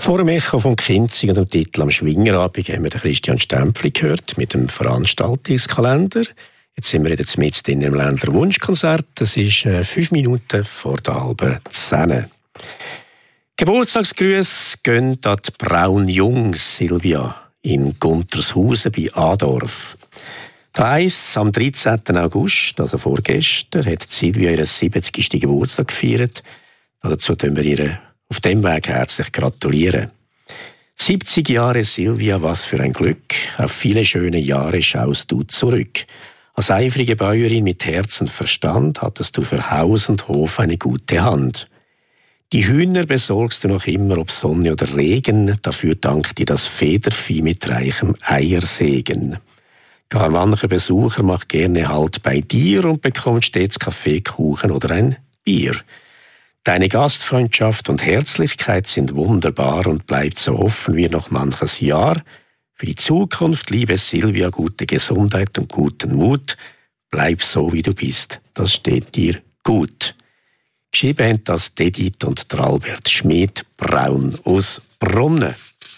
Vor dem Echo von Kinzig und dem Titel «Am Schwingerabend» haben wir den Christian Stempfli gehört mit dem Veranstaltungskalender. Jetzt sind wir jetzt mit in dem Ländler Wunschkonzert. Das ist 5 Minuten vor der halben 10. Geburtstagsgrüße gehen an die Braun-Jung Silvia in Guntershausen bei Adorf. Da heisst, am 13. August, also vorgestern, hat Silvia ihren 70. Geburtstag gefeiert. Dazu tun wir ihr auf dem Weg herzlich gratulieren. 70 Jahre Silvia, was für ein Glück. Auf viele schöne Jahre schaust du zurück. Als eifrige Bäuerin mit Herz und Verstand hattest du für Haus und Hof eine gute Hand. Die Hühner besorgst du noch immer, ob Sonne oder Regen. Dafür dankt dir das Federvieh mit reichem Eiersegen. Gar mancher Besucher macht gerne Halt bei dir und bekommt stets Kaffee, Kuchen oder ein Bier. Deine Gastfreundschaft und Herzlichkeit sind wunderbar und bleibt, so hoffen wir, noch manches Jahr. Für die Zukunft, liebe Silvia, gute Gesundheit und guten Mut. Bleib so, wie du bist. Das steht dir gut. Geschrieben haben das Edith und Albert Schmid, Braun aus Brunnen.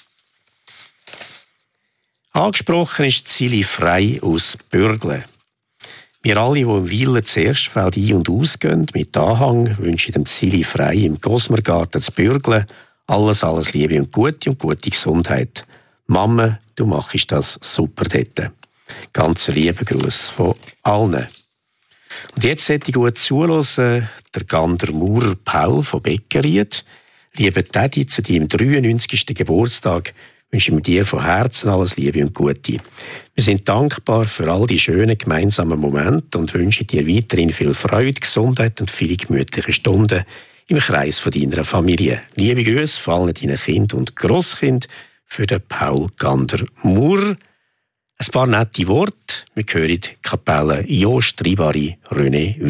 Angesprochen ist Zili Frei aus Bürgle. Wir alle, die im Weiler zuerst Feld ein- und ausgehen, mit Anhang, wünschen dem Zili Frei im Gosmergarten zu Bürgle alles Liebe und gute Gesundheit. Mama, du machst das super dort. Ganz lieben Gruß von allen. Und jetzt hätte ich gut zuhören, der Gander Maurer Paul von Beckeried. Lieber Teddy, zu deinem 93. Geburtstag wünschen wir dir von Herzen alles Liebe und Gute. Wir sind dankbar für all die schönen gemeinsamen Momente und wünschen dir weiterhin viel Freude, Gesundheit und viele gemütliche Stunden im Kreis von deiner Familie. Liebe Grüße von allen deinen Kindern und Grosskind für den Paul Gander Maurer. Ein paar nette Worte. Wir hören die Kapelle Jost Ribari René